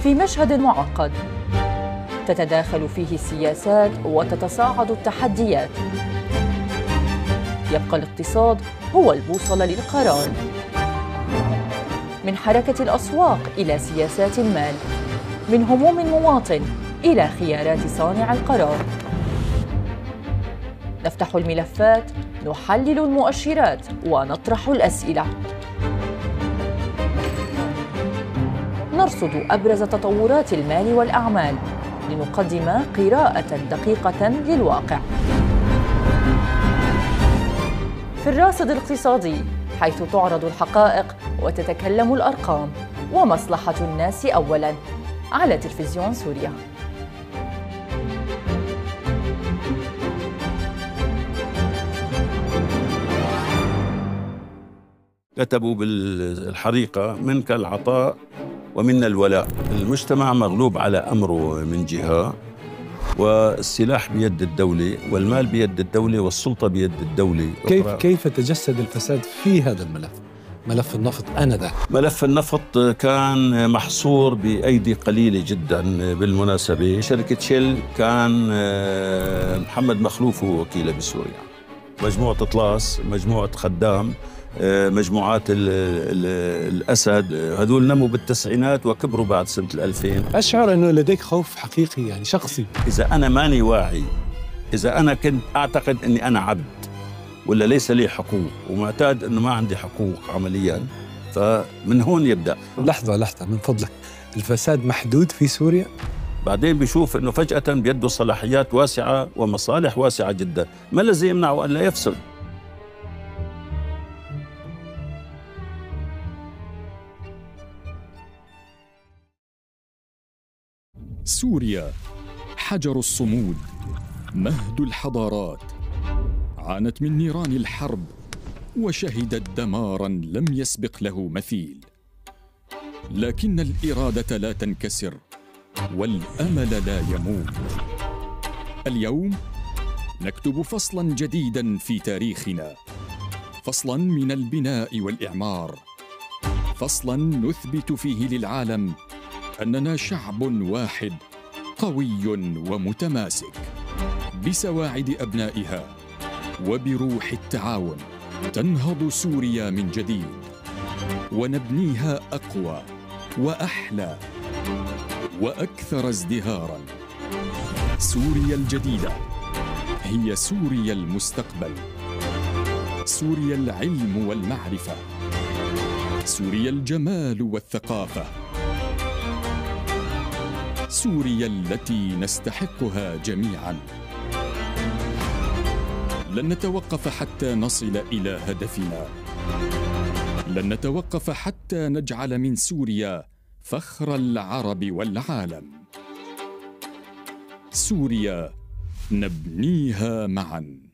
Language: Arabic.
في مشهد معقد تتداخل فيه السياسات وتتصاعد التحديات. يبقى الاقتصاد هو البوصلة للقرار، من حركة الأسواق إلى سياسات المال، من هموم المواطن إلى خيارات صانع القرار. نفتح الملفات، نحلل المؤشرات ونطرح الأسئلة. نرصد أبرز تطورات المال والأعمال لنقدم قراءة دقيقة للواقع. في الراصد الاقتصادي، حيث تعرض الحقائق وتتكلم الأرقام، ومصلحة الناس أولاً، على تلفزيون سوريا. كتبوا بالحريقة: منك العطاء ومنا الولاء. المجتمع مغلوب على أمره من جهة، والسلاح بيد الدولة، والمال بيد الدولة، والسلطة بيد الدولة. كيف تجسد الفساد في هذا الملف؟ ملف النفط آنذاك. ملف النفط كان محصور بأيدي قليلة جدا. بالمناسبة شركة شيل كان محمد مخلوف هو وكيله بسوريا، مجموعة إطلاس، مجموعة خدام، مجموعات الأسد، هذول نموا بالتسعينات وكبروا بعد سنة 2000. أشعر أنه لديك خوف حقيقي يعني شخصي. إذا أنا ماني واعي، إذا أنا كنت أعتقد أني أنا عبد ولا ليس لي حقوق ومعتاد أنه ما عندي حقوق عملياً، فمن هون يبدأ. لحظة من فضلك، الفساد محدود في سوريا؟ بعدين بيشوف أنه فجأة بيده صلاحيات واسعة ومصالح واسعة جدا. ما الذي يمنعه أن لا يفسد؟ سوريا حجر الصمود، مهد الحضارات، عانت من نيران الحرب وشهدت دماراً لم يسبق له مثيل، لكن الإرادة لا تنكسر والأمل لا يموت. اليوم نكتب فصلاً جديداً في تاريخنا، فصلاً من البناء والإعمار، فصلاً نثبت فيه للعالم أننا شعب واحد قوي ومتماسك. بسواعد أبنائها وبروح التعاون تنهض سوريا من جديد، ونبنيها أقوى وأحلى وأكثر ازدهاراً. سوريا الجديدة هي سوريا المستقبل، سوريا العلم والمعرفة، سوريا الجمال والثقافة، سوريا التي نستحقها جميعاً. لن نتوقف حتى نصل إلى هدفنا، لن نتوقف حتى نجعل من سوريا فخر العرب والعالم. سوريا نبنيها معاً.